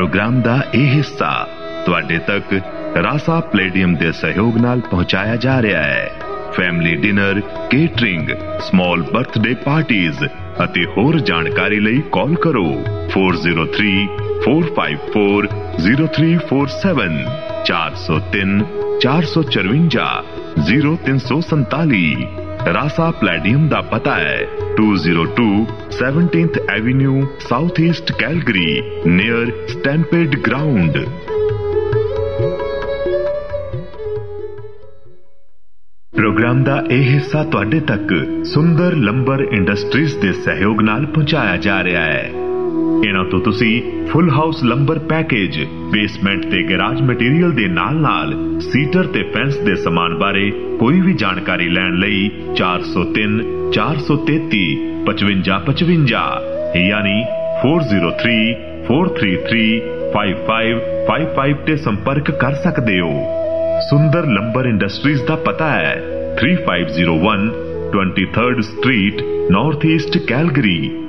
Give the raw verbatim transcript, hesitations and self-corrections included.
Programme दा यह हिस्सा तुहाडे तक रासा प्लेडियम दे सहयोग नाल पहुंचाया जा रहा है। Family dinner, catering, small birthday parties अते होर जानकारी लई कॉल करो four zero three four five four zero three four seven चार सौ तीन चार सौ चरवंजा जीरो तीन सौ संताली। रासा प्लेडियम दा पता है to zero to seventeenth Avenue south east Calgary near stampede ground. Programme दा यह हिस्सा तुहाडे तक सुंदर लंबर इंडस्ट्रीज दे सहयोग नाल पहुंचाया जा रहा है। इन्हां तो तुसी full house lumbar package, basement ते गैराज मटीरियल दे नाल नाल सीटर ते फेंस दे समान बारे कोई भी जानकारी लैण लई चार सौ तीन चार सौ तेती पचवंजा पचवंजा यानी four zero three four three three five five five five ते संपर्क कर सकते हो। सुंदर लंबर इंडस्ट्रीज दा पता है three five zero one twenty third street north east Calgary